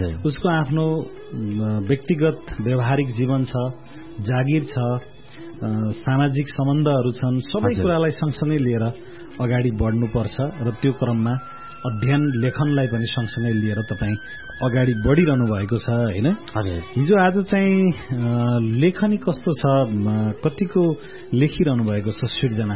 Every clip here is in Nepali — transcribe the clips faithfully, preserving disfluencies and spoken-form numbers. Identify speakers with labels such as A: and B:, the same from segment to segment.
A: उसको आफ्नो व्यक्तिगत व्यवहारिक जीवन छ, जागिर छ, सामाजिक सम्बन्धहरू छन्, सबै कुरालाई सँगसँगै लिएर अगाडि बढ्नुपर्छ र त्यो क्रममा अध्ययन लेखनलाई पनि सँगसँगै लिएर तपाईँ अगाडि बढिरहनु भएको छ होइन? हिजो आज चाहिँ लेखनी कस्तो छ, कतिको लेखिरहनु भएको छ सिर्जना?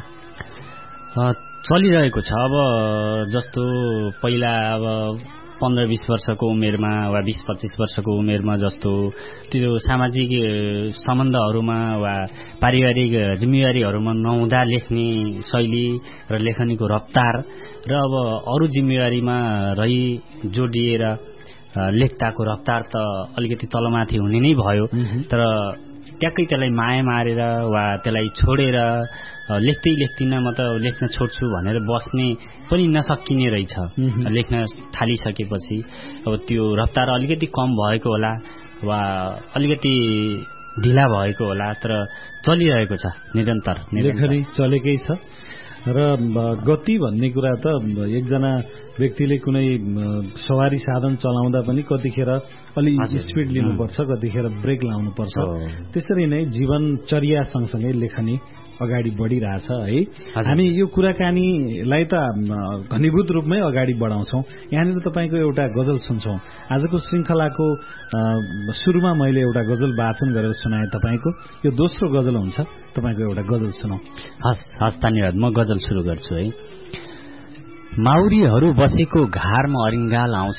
B: चलिरहेको छ। अब जस्तो पहिला अब पन्ध्र बीस वर्षको उमेरमा वा बीस पच्चीस वर्षको उमेरमा जस्तो त्यो सामाजिक सम्बन्धहरूमा वा पारिवारिक जिम्मेवारीहरूमा नहुँदा लेख्ने शैली र लेखनीको रफ्तार र अब अरू जिम्मेवारीमा रही जोडिएर लेख्दाको रफ्तार त अलिकति तलमाथि हुने नै भयो। तर ट्याक्कै त्यसलाई माया मारेर वा त्यसलाई छोडेर लेख्दै लेख्दिन म त लेख्न छोड्छु भनेर बस्ने पनि नसकिने रहेछ। लेख्न थालिसकेपछि अब त्यो रफ्तार अलिकति कम भएको होला वा अलिकति ढिला भएको होला, तर चलिरहेको छ निरन्तर।
A: लेखनी चलेकै छ र गति भन्ने कुरा त एकजना व्यक्तिले कुनै सवारी साधन चलाउँदा पनि कतिखेर अलि स्पिड लिनुपर्छ, कतिखेर ब्रेक लाउनुपर्छ। त्यसरी नै जीवनचर्या सँगसँगै लेखनी अगाडि बढिरहेछ है। हामी यो कुराकानीलाई त घनीभूत रूपमै अगाडि बढाउँछौँ। यहाँनिर तपाईँको एउटा गजल सुन्छौँ। आजको श्रृङ्खलाको सुरुमा मैले एउटा गजल वाचन गरेर सुनाएँ तपाईँको, यो दोस्रो गजल हुन्छ। तपाईँको एउटा गजल सुनाउँ।
B: हस् हस् धन्यवाद। म गजल सुरु गर्छु है। माउरीहरू बसेको घारमा अरिङ्गाल आउँछ,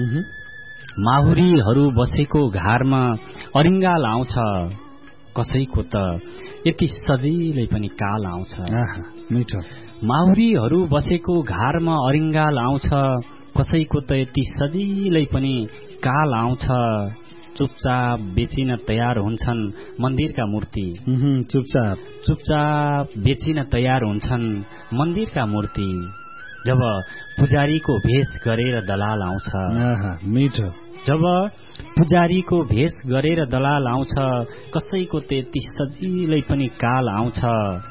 B: माहुरीहरू बसेको घारमा अरिङ्गाल आउँछ, कसैको त यति सजिलै पनि काल आउँछ।
A: मिठो।
B: माहुरीहरू बसेको घारमा अरिङ्गाल आउँछ, कसैको त यति सजिलै पनि काल आउँछ। चुपचाप बेचिन तयार हुन्छन् मन्दिरका मूर्ति,
A: चुपचाप
B: चुपचाप बेचिन तयार हुन्छन् मन्दिरका मूर्ति। जब पुजारीको भेष गरेर दलाल आउँछ,
A: मिठो।
B: जब पुजारीको भेष गरेर दलाल आउँछ, कसैको त्यति सजिलै पनि काल आउँछ।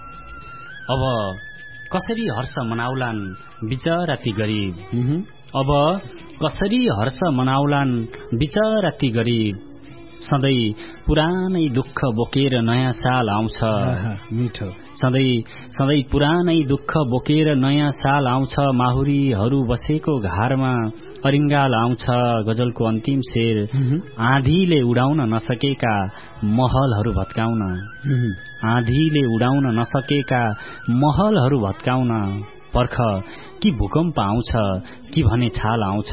B: अब कसरी हर्ष मनाउलान् बिचरा ती गरीब, अब कसरी हर्ष मनाउलान् बिचरा ती गरीब। सधैँ पुरानै दुःख बोकेर नयाँ साल आउँछ,
A: मिठो।
B: सधैँ सधैँ पुरानै दुःख बोकेर नयाँ साल आउँछ। माहुरीहरू बसेको घारमा अरिङ्गाल आउँछ। गजलको अन्तिम शेर। आँधीले उडाउन नसकेका महलहरू भत्काउन, आँधीले उडाउन नसकेका महलहरू भत्काउन। पर्ख कि भूकम्प आउँछ कि भने छाल आउँछ,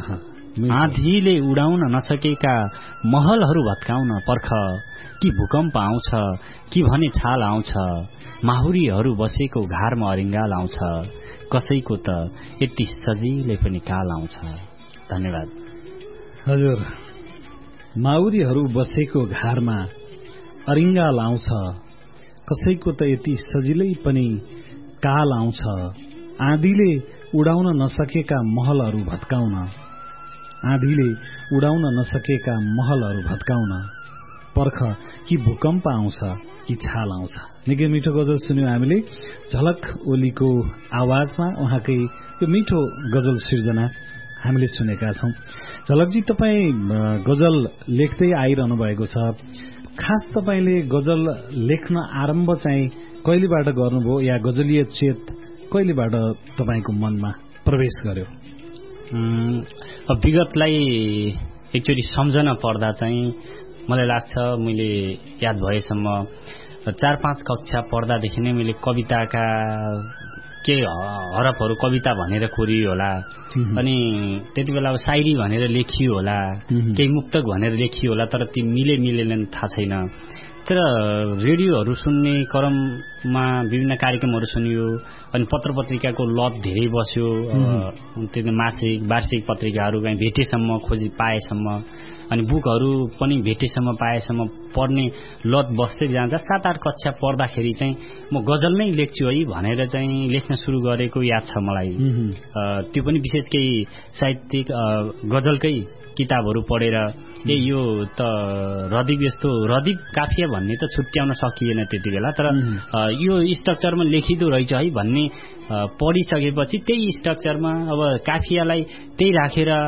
B: आँधीले उडाउन नसकेका महलहरू भत्काउन। पर्ख कि भूकम्प आउँछ कि भने छाल आउँछ। माहुरीहरू बसेको घारमा अरिङ्गाल आउँछ, कसैको त यति सजिलै पनि काल आउँछ। धन्यवाद।
A: हजुर, माउरीहरू बसेको घारमा अरिङ्गाल आउँछ, कसैको त यति सजिलै पनि काल आउँछ। आँधीले उडाउन नसकेका महलहरू भत्काउन, आँधीले उडाउन नसकेका महलहरू भत्काउन। पर्ख कि भूकम्प आउँछ कि छाल आउँछ। निकै मिठो गजल सुन्यौं हामीले झलक ओलीको आवाजमा। उहाँकै यो मिठो गजल सिर्जना हामीले सुनेका छौं। झलकजी, तपाईँ गजल लेख्दै आइरहनु भएको छ। खास तपाईँले गजल लेख्न आरम्भ चाहिँ कहिलेबाट गर्नुभयो, या गजलीय चेत कहिलेबाट तपाईँको मनमा प्रवेश गर्यो?
B: विगतलाई एकचोटि सम्झन पर्दा चाहिँ मलाई लाग्छ मैले याद भएसम्म चार पाँच कक्षा पढ्दादेखि नै मैले कविताका केही हरफहरू कविता भनेर कोरियो होला, अनि त्यति बेला अब शायरी भनेर लेखियो होला, केही मुक्तक भनेर लेखियो होला, तर ती मिले मिलेनन् थाहा छैन। तर रेडियोहरू सुन्ने क्रममा विभिन्न कार्यक्रमहरू सुनियो, अनि पत्र पत्रिकाको लत धेरै बस्यो। त्यो मासिक वार्षिक पत्रिकाहरू कहीँ भेटेसम्म खोजी पाएसम्म, अनि बुकहरू पनि भेटेसम्म पाएसम्म पढ्ने लत बस्दै जाँदा सात आठ कक्षा पढ्दाखेरि चाहिँ म गजल नै लेख्छु है भनेर चाहिँ लेख्न सुरु गरेको याद छ मलाई। त्यो पनि विशेष केही साहित्यिक गजलकै किताबहरू पढेर ए यो त रदीप यस्तो रदीप काफिया भन्ने त छुट्याउन सकिएन त्यति बेला, तर यो स्ट्रक्चरमा लेखिदो रहेछ है भन्ने पढिसकेपछि त्यही स्ट्रक्चरमा अब काफियालाई त्यही राखेर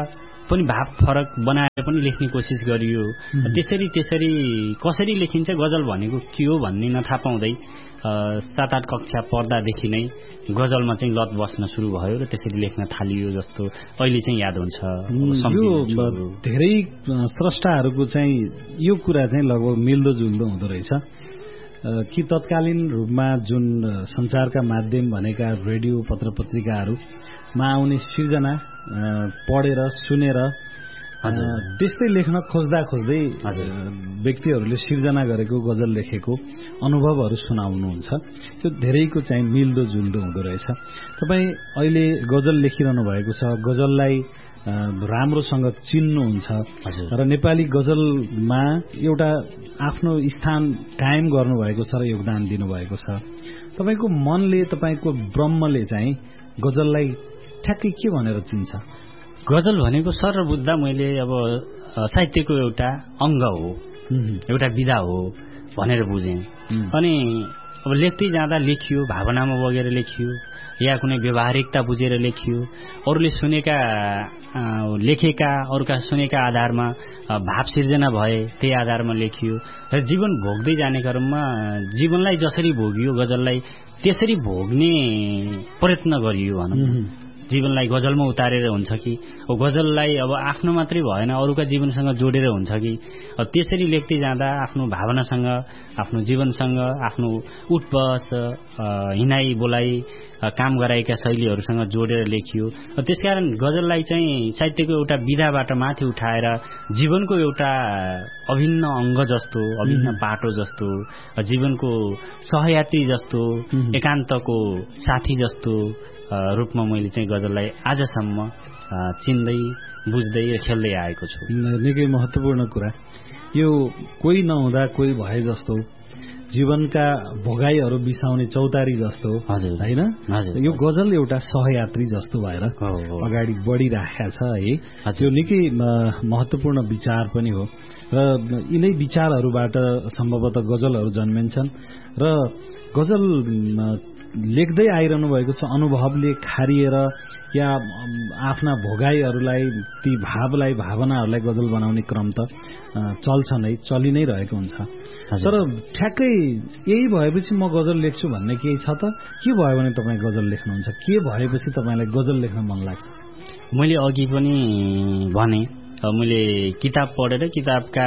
B: पनि भाव फरक बनाएर पनि लेख्ने कोसिस गरियो। त्यसरी त्यसरी कसरी लेखिन्छ गजल भनेको के हो भन्ने नथाहा पाउँदै सात आठ कक्षा पढ्दादेखि नै गजलमा चाहिँ लत बस्न सुरु भयो र त्यसरी लेख्न थालियो जस्तो अहिले चाहिँ याद हुन्छ।
A: यो धेरै स्रष्टाहरूको चाहिँ यो कुरा चाहिँ लगभग मिल्दो जुल्दो हुँदो रहेछ कि तत्कालीन रूपमा जुन सञ्चारका माध्यम भनेका रेडियो पत्र पत्रिकाहरूमा आउने सिर्जना पढेर सुनेर त्यस्तै लेख्न खोज्दा खोज्दै व्यक्तिहरूले सिर्जना गरेको गजल लेखेको अनुभवहरू सुनाउनुहुन्छ। त्यो धेरैको चाहिँ मिल्दो जुल्दो हुँदो रहेछ। तपाईँ अहिले गजल लेखिरहनु भएको छ, गजललाई राम्रोसँग चिन्नुहुन्छ र नेपाली गजलमा एउटा आफ्नो स्थान कायम गर्नुभएको छ र योगदान दिनुभएको छ। तपाईँको मनले, तपाईँको ब्रह्मले चाहिँ गजललाई ठ्याक्कै के भनेर चिन्छ?
B: गजल भनेको सर बुझ्दा मैले अब साहित्यको एउटा अङ्ग हो, एउटा विधा हो भनेर बुझेँ। अनि अब लेख्दै जाँदा लेखियो, भावनामा बगेर लेखियो या कुनै व्यवहारिकता बुझेर लेखियो, अरूले सुनेका लेखेका अरूका सुनेका आधारमा भाव सिर्जना भए त्यही आधारमा लेखियो र जीवन भोग्दै जाने क्रममा जीवनलाई जसरी भोगियो गजललाई त्यसरी भोग्ने प्रयत्न गरियो भनौँ। जीवनलाई गजलमा उतारेर हुन्छ कि गजललाई अब आफ्नो मात्रै भएन अरूका जीवनसँग जोडेर हुन्छ कि त्यसरी लेख्दै जाँदा आफ्नो भावनासँग, आफ्नो जीवनसँग, आफ्नो उठबस, हिँडाइ बोलाइ, काम गराएका शैलीहरूसँग जोडेर लेखियो। त्यसकारण गजललाई चाहिँ साहित्यको एउटा विधाबाट माथि उठाएर जीवनको एउटा अभिन्न अङ्ग जस्तो, अभिन्न पाटो जस्तो, जीवनको सहयात्री जस्तो, एकान्तको साथी जस्तो रूपमा मैले चाहिँ गजललाई आजसम्म चिन्दै बुझ्दै र खेल्दै आएको छु।
A: निकै महत्त्वपूर्ण कुरा यो। कोही नहुँदा कोही भए जस्तो, जीवनका भोगाईहरू बिसाउने चौतारी जस्तो होइन, यो गजल एउटा सहयात्री जस्तो भएर अगाडि बढिराखेका छ है। यो निकै महत्त्वपूर्ण विचार पनि हो र यिनै विचारहरूबाट सम्भवतः गजलहरू जन्मिन्छन् र गजल लेख्दै आइरहनु भएको छ। अनुभवले खारिएर या आफ्ना भोगाईहरूलाई, ती भावलाई, भावनाहरूलाई गजल बनाउने क्रम त चल्छ नै, चलि नै रहेको हुन्छ। तर ठ्याक्कै यही भएपछि म गजल लेख्छु भन्ने केही छ त? के भयो भने तपाईँ गजल लेख्नुहुन्छ? के भएपछि तपाईँलाई गजल लेख्न मन लाग्छ?
B: मैले अघि पनि भने मैले किताब पढेर किताबका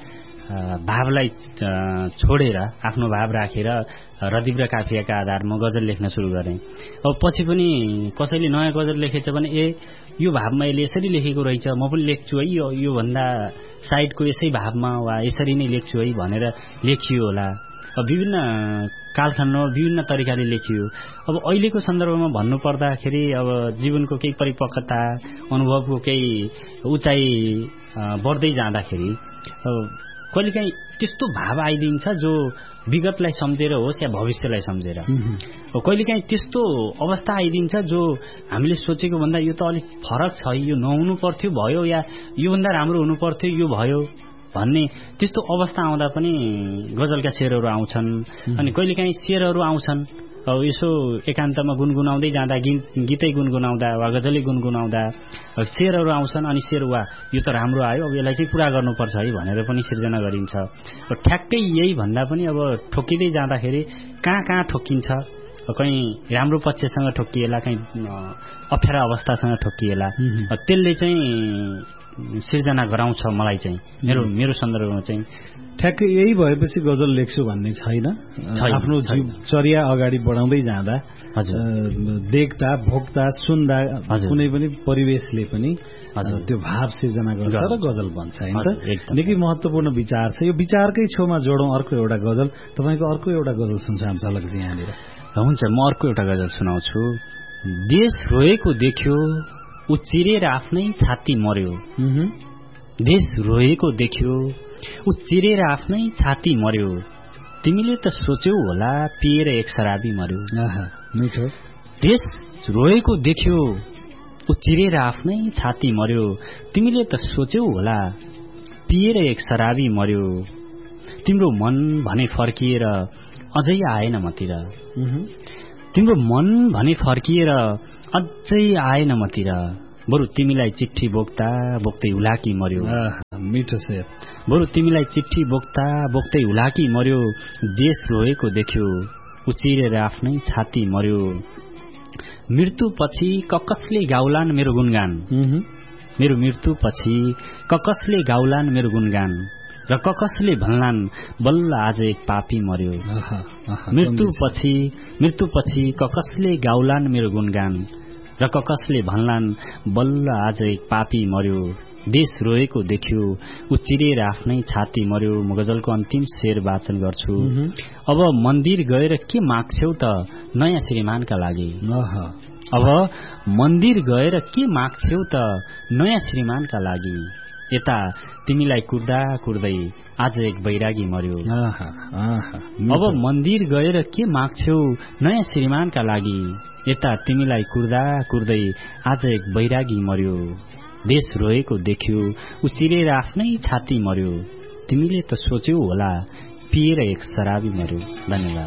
B: भावलाई छोडेर आफ्नो भाव राखेर रदिब र काफियाका आधारमा गजल लेख्न सुरु गरेँ। अब पछि पनि कसैले नयाँ गजल लेखेछ भने ए यो भावमा यसले यसरी लेखेको रहेछ, म पनि लेख्छु है, यो योभन्दा साइडको यसै भावमा वा यसरी नै लेख्छु है भनेर लेखियो होला। अब विभिन्न कालखण्डमा विभिन्न तरिकाले लेखियो। अब अहिलेको सन्दर्भमा भन्नुपर्दाखेरि अब जीवनको केही परिपक्वता, अनुभवको केही उचाइ बढ्दै जाँदाखेरि कहिलेकाहीँ त्यस्तो भाव आइदिन्छ जो विगतलाई सम्झेर होस् या भविष्यलाई सम्झेर, कहिलेकाहीँ त्यस्तो अवस्था आइदिन्छ जो हामीले सोचेको भन्दा यो त अलिक फरक छ, यो नहुनु पर्थ्यो भयो, या योभन्दा राम्रो हुनु पर्थ्यो यो भयो भन्ने त्यस्तो अवस्था आउँदा पनि गजलका शेरहरू आउँछन्। अनि कहिलेकाहीँ शेरहरू आउँछन् अब यसो एकान्तमा गुनगुनाउँदै जाँदा, गीतै गुनगुनाउँदा वा गजलै गुनगुनाउँदा शेरहरू आउँछन्। अनि शेर वा यो त राम्रो आयो, अब यसलाई चाहिँ पुरा गर्नुपर्छ है भनेर पनि सिर्जना गरिन्छ। ठ्याक्कै यही भन्दा पनि अब ठोकिँदै जाँदाखेरि कहाँ कहाँ ठोकिन्छ, कहीँ राम्रो पक्षसँग ठोकिएला, कहीँ अप्ठ्यारा अवस्थासँग ठोकिएला, त्यसले चाहिँ सिर्जना गराउँछ मलाई चाहिँ। मेरो मेरो सन्दर्भमा चाहिँ
A: ठ्याक्कै यही भएपछि गजल लेख्छु भन्ने छैन। आफ्नो जीवचर्या अगाडि बढाउँदै जाँदा देख्दा, भोग्दा, सुन्दा कुनै पनि परिवेशले पनि त्यो भाव सिर्जना गर्छ र गजल बन्छ होइन। निकै महत्त्वपूर्ण विचार छ। यो विचारकै छेउमा जोडौँ अर्को एउटा गजल। तपाईँको अर्को एउटा गजल सुन्छौँ झलकजी यहाँनिर।
B: हुन्छ, म अर्को एउटा गजल सुनाउँछु। देश रोएको देख्यो ऊ चिरेर आफ्नै छाती मर्यो, देश रोएको देख्यो ऊ चिरेर आफ्नै छाती मर्यो, तिमीले त सोच्यौ होला पिएर एक शराबी मर्यो। देश रोएको देख्यो ऊ चिरेर आफ्नै छाती मर्यो, तिमीले त सोच्यौ होला पिएर एक शराबी मर्यो, तिम्रो मन भने फर्किएर अझै आएन मतिर, तिम्रो मन भने फर्किएर अझै आएन मतिर, बरु तिमीलाई चिट्ठी बोक्दा बोक्दै हुलाकी मर्यो।
A: मिठो से
B: बरु तिमीलाई चिट्ठी बोक्दा बोक्दै हुलाकी मर्यो। देश रोएको देख्यो उचिरेर आफ्नै छाती मर्यो। मृत्यु पछि ककसले गाउलान् मेरो गुणगान। मेरो मृत्यु पछि ककसले गाउलान् मेरो गुणगान र ककसले भन्लान् बल्ल आज एक पापी मर्यो। मृत्यु पछि मृत्यु पछि ककसले गाउलान् मेरो गुणगान र ककसले भन्लान् बल्ल आज एक पापी मर्यो। देश रोएको देख्यो उ चिरेर आफ्नै छाती मर्यो। म गजलको अन्तिम शेर वाचन गर्छु। अब मन्दिर गएर के माग्छौ त नयाँ श्रीमानका लागि। अब मन्दिर गएर के माग्छौ त नयाँ श्रीमानका लागि। यता तिमीलाई कुर्दा कुर्दै आज एक बैरागी मर्यो। अब मन्दिर गएर के माग्छौ नयाँ श्रीमानका लागि। यता तिमीलाई कुर्दा कुर्दै आज एक बैरागी मर्यो। देश रोएको देख्यो उ चिरेर आफ्नै छाती मर्यो। तिमीले त सोच्यौ होला पिएर एक शराबी मर्यो। धन्यवाद।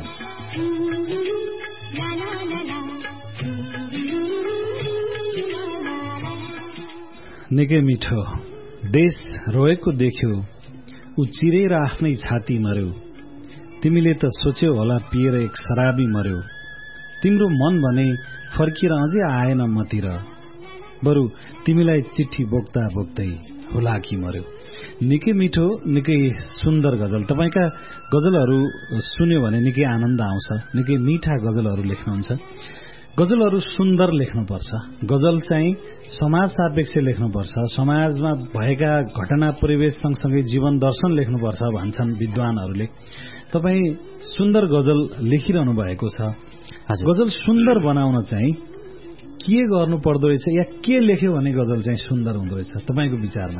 A: निकै मिठो। देश रोएको देख्यो उ चिरेर आफ्नै छाती मर्यो। तिमीले त सोच्यौ होला पिएर एक शराबी मर्यो। तिम्रो मन भने फर्किएर अझै आएन मतिर। बरु तिमीलाई चिट्ठी बोक्दा बोक्दै हुलाकी मर्यो। निकै मिठो, निकै सुन्दर गजल। तपाईका गजलहरू सुन्यो भने निकै आनन्द आउँछ। निकै मिठा गजलहरू लेख्नुहुन्छ। गजलहरू सुन्दर लेख्नुपर्छ। गजल चाहिँ समाज सापेक्ष लेख्नुपर्छ। समाजमा भएका घटना परिवेश सँगसँगै जीवन दर्शन लेख्नुपर्छ भन्छन् विद्वानहरूले। तपाईँ सुन्दर गजल लेखिरहनु भएको छ। गजल सुन्दर बनाउन चाहिँ के गर्नु पर्दो रहेछ या के लेख्यो भने गजल चाहिँ सुन्दर हुँदो रहेछ तपाईँको विचारमा?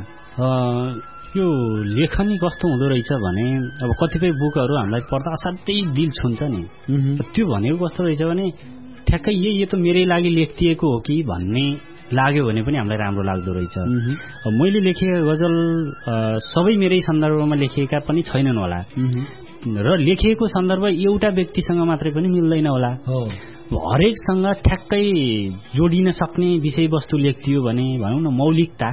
B: यो लेखनी कस्तो हुँदो रहेछ भने अब कतिपय बुकहरू हामीलाई पढ्दा असाध्यै दिल छुन्छ नि। त्यो भनेको कस्तो रहेछ भने ठ्याक्कै यो यो त मेरै लागि लेखिएको हो कि भन्ने लाग्यो भने पनि हामीलाई राम्रो लाग्दो रहेछ। मैले लेखेका गजल सबै मेरै सन्दर्भमा लेखिएका पनि छैनन् होला र लेखिएको सन्दर्भ एउटा व्यक्तिसँग मात्रै पनि मिल्दैन होला। हरेकसँग ठ्याक्कै जोडिन सक्ने विषयवस्तु लेखियो भने भनौँ न मौलिकता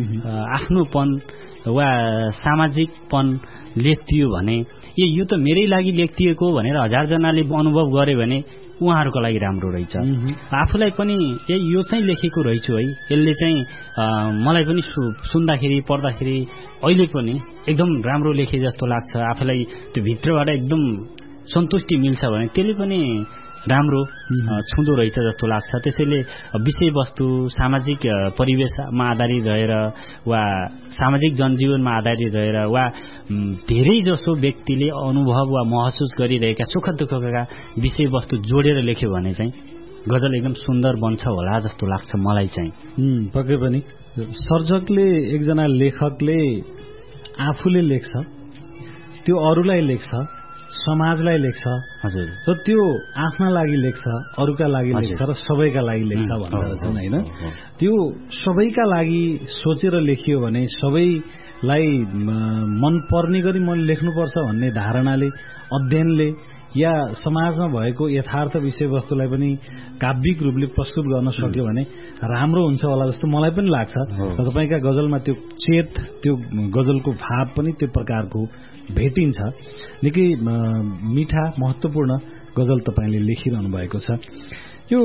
B: आफ्नोपन वा सामाजिकपन लेखियो भने ए यो त मेरै लागि लेखिएको भनेर हजारजनाले अनुभव गरे भने उहाँहरूको लागि राम्रो रहेछ। आफूलाई पनि ए यो चाहिँ लेखेको रहेछु है, यसले चाहिँ मलाई पनि सुन्दाखेरि पढ्दाखेरि अहिले पनि एकदम राम्रो लेखे जस्तो लाग्छ। आफूलाई त्यो भित्रबाट एकदम सन्तुष्टि मिल्छ भने त्यसले पनि राम्रो छुँदो रहेछ जस्तो लाग्छ। त्यसैले विषयवस्तु सामाजिक परिवेशमा आधारित रहेर वा सामाजिक जनजीवनमा आधारित रहेर वा धेरै जसो व्यक्तिले अनुभव वा महसुस गरिरहेका सुख दुःखका विषयवस्तु जोडेर लेख्यो भने चाहिँ गजल एकदम सुन्दर बन्छ होला जस्तो लाग्छ मलाई चाहिँ।
A: पक्कै पनि सर्जकले एकजना लेखकले आफूले लेख्छ, त्यो अरूलाई लेख्छ, समाजलाई लेख्छ।
B: हजुर।
A: र त्यो आफ्ना लागि लेख्छ, अरूका लागि लेख्छ र सबैका लागि लेख्छ भनेर चाहिँ होइन। त्यो सबैका लागि सोचेर लेखियो भने सबैलाई मन पर्ने गरी मैले लेख्नुपर्छ भन्ने धारणाले अध्ययनले या समाजमा भएको यथार्थ विषयवस्तुलाई पनि काव्यिक रूपले प्रस्तुत गर्न सक्यो भने राम्रो हुन्छ होला जस्तो मलाई पनि लाग्छ। र तपाईँका गजलमा त्यो चेत, त्यो गजलको भाव पनि त्यो प्रकारको भेटिन्छ। निकै मिठा महत्वपूर्ण गजल तपाईँले लेखिरहनु भएको छ। यो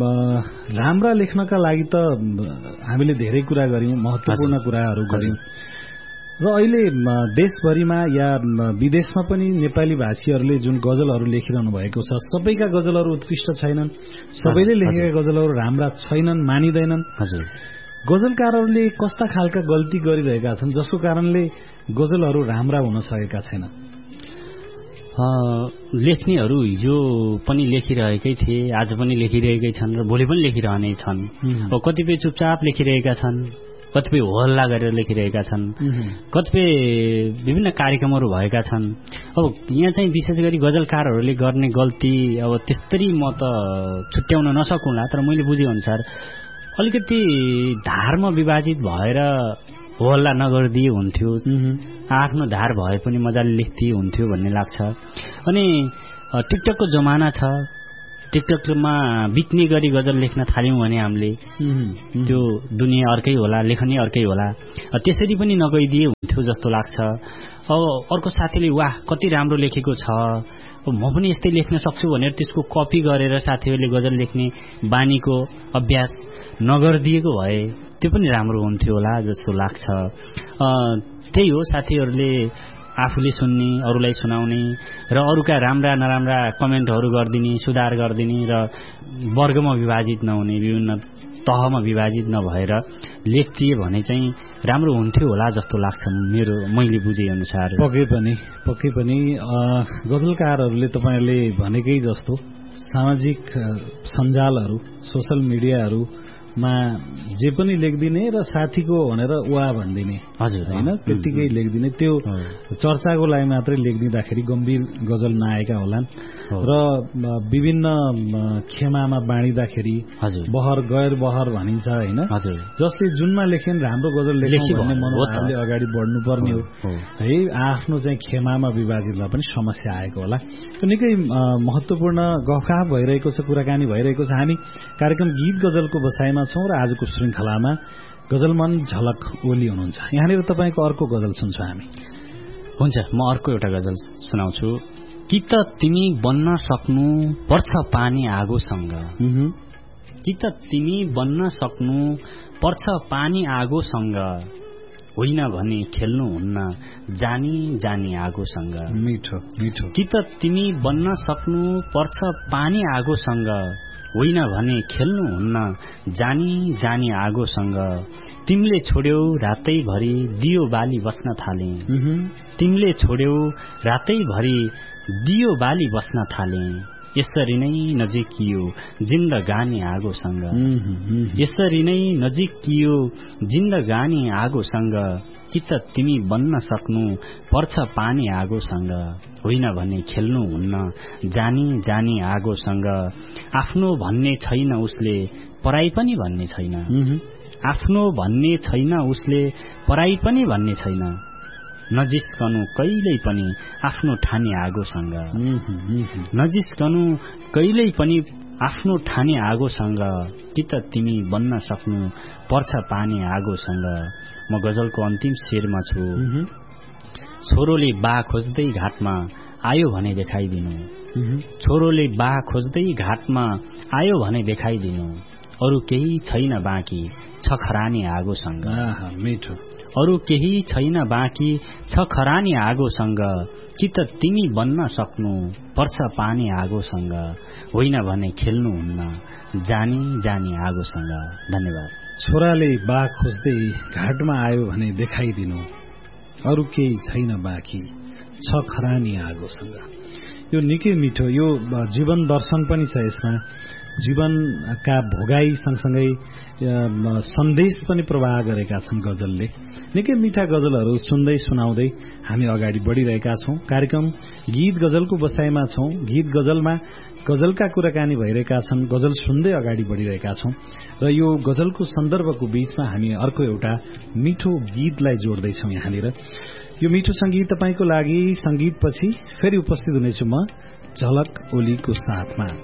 A: राम्रा लेख्नका लागि त हामीले धेरै कुरा गर्यौं, महत्वपूर्ण कुराहरू गर्यौं र अहिले देशभरिमा या विदेशमा पनि नेपाली भाषीहरूले जुन गजलहरू लेखिरहनु भएको छ सबैका गजलहरू उत्कृष्ट छैनन्, सबैले लेखेका गजलहरू राम्रा छैनन्, मानिँदैनन्।
B: हजुर।
A: गजलकारहरूले कस्ता खालका गल्ती गरिरहेका छन् जसको कारणले गजलहरू राम्रा हुन सकेका छैनन्?
B: लेख्नेहरू हिजो पनि लेखिरहेकै थिए, आज पनि लेखिरहेकै छन् र भोलि पनि लेखिरहने छन्। अब कतिपय चुपचाप लेखिरहेका छन्, कतिपय होहल्ला गरेर लेखिरहेका छन्, कतिपय विभिन्न कार्यक्रमहरू भएका छन्। अब यहाँ चाहिँ विशेष गरी गजलकारहरूले गर्ने गल्ती अब त्यस्तरी म त छुट्याउन नसकुँला, तर मैले बुझेअनुसार अलिकति धारमा विभाजित भएर होहल्ला नगरिदिए हुन्थ्यो, आफ्नो धार भए पनि मजाले लेख्दिए हुन्थ्यो भन्ने लाग्छ। अनि टिकटकको जमाना छ, टिकटकमा बित्ने गरी गजल लेख्न थाल्यौं भने हामीले त्यो दुनियाँ अर्कै होला, लेखनै अर्कै होला। त्यसरी पनि नगइदिए हुन्थ्यो जस्तो लाग्छ। अब अर्को साथीले वाह कति राम्रो लेखेको छ, म पनि यस्तै लेख्न सक्छु भनेर त्यसको कपी गरेर साथीहरूले गजल लेख्ने बानीको अभ्यास नगरिदिएको भए त्यो पनि राम्रो हुन्थ्यो होला जस्तो लाग्छ। त्यही हो, साथीहरूले आफूले सुन्ने, अरूलाई सुनाउने र अरूका राम्रा नराम्रा कमेन्टहरू गरिदिने, सुधार गरिदिने र वर्गमा विभाजित नहुने, विभिन्न तहमा विभाजित नभएर लेख्दिए भने चाहिँ राम्रो हुन्थ्यो होला जस्तो लाग्छ मेरो, मैले बुझे अनुसार।
A: पक्कै पनि पक्कै पनि गजलकारहरूले तपाईँहरूले भनेकै जस्तो सामाजिक सञ्जालहरू, सोशल मिडियाहरूमा जे पनि लेखिदिने र साथीको भनेर वा भनिदिने,
B: हजुर
A: होइन, त्यतिकै लेखिदिने, त्यो चर्चाको लागि मात्रै लेखिदिँदाखेरि गम्भीर गजल नआएका होलान् र विभिन्न खेमामा बाँडिँदाखेरि बहर गैर बहर भनिन्छ, होइन, जसले जुनमा लेखेन राम्रो गजल लेख्यो भने मनोभावले अगाडि बढ्नुपर्ने हो है। आफ्नो चाहिँ खेमामा विभाजितमा पनि समस्या आएको होला। त्यो निकै महत्वपूर्ण गफगाफ भइरहेको छ, कुराकानी भइरहेको छ। हामी कार्यक्रम गीत गजलको बसाइमा छौं र आजको श्रृंखलामा गजलमन झलक ओली हुनुहुन्छ। यहाँनिर तपाईँको अर्को गजल सुन्छौं हामी।
B: हुन्छ, म अर्को एउटा गजल सुनाउँछु। कि त तिमी बन्न सक्नु पर्छ पानी आगोसँग, कि त तिमी बन्न सक्नु पर्छ पानी आगोसँग, होइन भने खेल्नु हुन्न जानी जानी आगोसँग।
A: मिठो मिठो।
B: कि त तिमी बन्न सक्नु पर्छ पानी आगोसँग, होइन भने खेल्नु हुन्न जानी जानी आगोसँग। तिमीले छोड्यौ रातैभरि दियो बाली बस्न थाले, तिमीले छोड्यौ रातैभरि दियो बाली बस्न थाले, यसरी नै नजिकियो जिन्दगानी आगोसँग, यसरी नै नजिकियो जिन्दगानी आगोसँग। कि त तिमी बन्न सक्नु पर्छ पानी आगोसँग, होइन भने खेल्नु हुन्न जानी जानी आगोसँग। आफ्नो भन्ने छैन उसले पराई पनि भन्ने छैन, आफ्नो भन्ने छैन उसले पराई पनि भन्ने छैन, नजिस्कनु कहिल्यै पनि आफ्नो ठानी आगोसँग, नजिस्कनु कहिल्यै पनि आफ्नो ठानी आगोसँग। कि त तिमी बन्न सक्नु पर्छ पानी आगोसँग। म गजलको अन्तिम शेरमा छु। छोरोले बा खोज्दै घाटमा आयो भने देखाइदिनु, छोरोले बा खोज्दै घाटमा आयो भने देखाइदिनु, अरू केही छैन बाँकी छ खरानी आगोसँग,
A: मिठो,
B: अरू केही छैन बाँकी छ खरानी आगोसँग। कि त तिमी बन्न सक्नु पर्छ पानी आगोसँग, होइन भने खेल्नु हुन्न जानी जानी आगोसँग। धन्यवाद।
A: छोराले बा खोज्दै घाटमा आयो भने देखाइदिनु, अरू केही छैन बाँकी छ खरानी आगोसँग। यो निकै मिठो, यो जीवन दर्शन पनि छ यसमा, जीवनका भोगाई सँगसँगै सन्देश पनि प्रवाह गरेका छन् गजलले। निकै मिठा गजलहरू सुन्दै सुनाउँदै हामी अगाडि बढिरहेका छौं। कार्यक्रम गीत गजलको बसाइमा छौं। गीत गजलमा गजलका कुराकानी भइरहेका छन्, गजल सुन्दै अगाडि बढिरहेका छौं र यो गजलको सन्दर्भको बीचमा हामी अर्को एउटा मिठो गीतलाई जोड्दैछौं यहाँनिर। यो मिठो संगीत तपाईको लागि। संगीतपछि फेरि उपस्थित हुनेछु म झलक ओलीको साथमा।